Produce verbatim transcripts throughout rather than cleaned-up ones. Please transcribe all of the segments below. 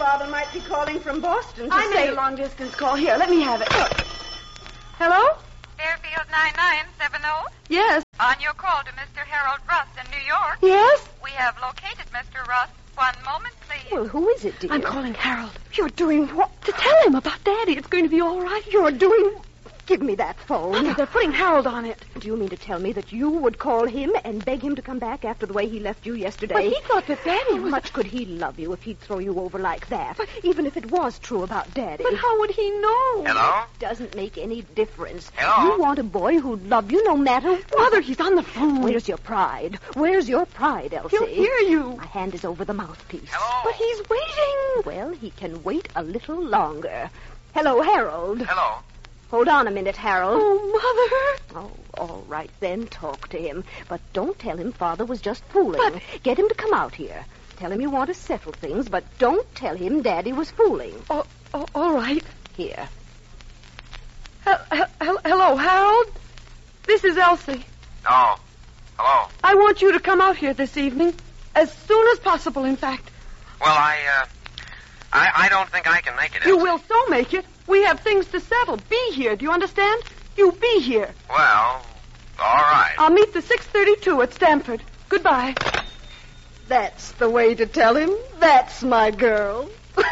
Father might be calling from Boston to I say... made a long-distance call. Here, let me have it. Hello? Fairfield nine nine seven zero. Yes. On your call to Mister Harold Russ in New York. Yes? We have located Mister Russ. One moment, please. Well, who is it, dear? I'm calling Harold. You're doing what? To tell him about Daddy. It's going to be all right. You're doing... Give me that phone. Mother, they're putting Harold on it. Do you mean to tell me that you would call him and beg him to come back after the way he left you yesterday? But he thought that Daddy How was... much could he love you if he'd throw you over like that? But even if it was true about Daddy. But how would he know? Hello? Doesn't make any difference. Hello? You want a boy who'd love you no matter what. Mother, he's on the phone. Where's your pride? Where's your pride, Elsie? He'll hear you. My hand is over the mouthpiece. Hello? But he's waiting. Well, he can wait a little longer. Hello, Harold. Hello? Hold on a minute, Harold. Oh, Mother. Oh, all right, then. Talk to him. But don't tell him Father was just fooling. But- Get him to come out here. Tell him you want to settle things, but don't tell him Daddy was fooling. Oh, oh all right. Here. Hel- hel- hel- hello, Harold? This is Elsie. No. Hello? I want you to come out here this evening. As soon as possible, in fact. Well, I, uh... I, I don't think I can make it. You Elsie. will so make it. We have things to settle. Be here. Do you understand? You be here. Well, all right. I'll meet the six thirty-two at Stamford. Goodbye. That's the way to tell him. That's my girl.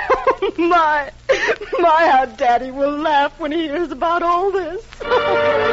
my, my, how Daddy will laugh when he hears about all this.